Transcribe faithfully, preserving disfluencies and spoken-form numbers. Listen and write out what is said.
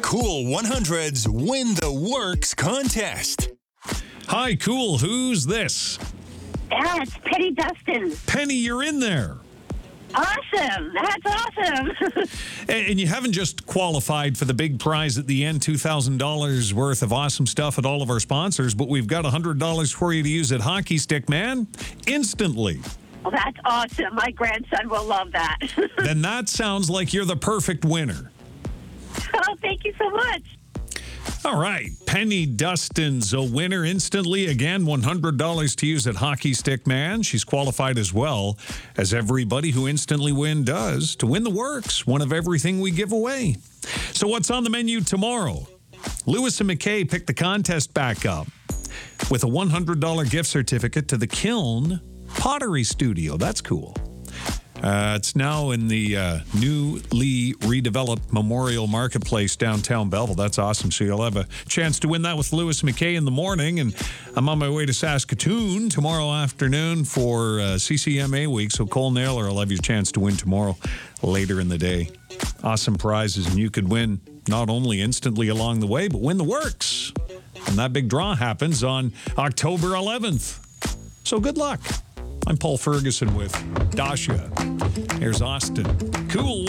Cool one hundred's Win the Works contest. Hi, Cool. Who's this? Yeah, it's Penny Dustin. Penny, you're in there. Awesome. That's awesome. And, and you haven't just qualified for the big prize at the end, two thousand dollars worth of awesome stuff at all of our sponsors, but we've got one hundred dollars for you to use at Hockey Stick, man, instantly. Well, that's awesome. My grandson will love that. Then that sounds like you're the perfect winner. Oh, thank you so much. All right. Penny Dustin's a winner instantly. Again, one hundred dollars to use at Hockey Stick, man. She's qualified as well as everybody who instantly win does to win the works, one of everything we give away. So what's on the menu tomorrow? Lewis and McKay picked the contest back up with a one hundred dollars gift certificate to the Kiln Pottery Studio. That's cool. Uh, it's now in the uh, newly redeveloped Memorial Marketplace downtown Belleville. That's awesome. So you'll have a chance to win that with Lewis McKay in the morning. And I'm on my way to Saskatoon tomorrow afternoon for uh, C C M A week. So Cole Naylor will have your chance to win tomorrow later in the day. Awesome prizes. And you could win not only instantly along the way, but win the works. And that big draw happens on October eleventh. So good luck. I'm Paul Ferguson with Dasha. Here's Austin. Cool.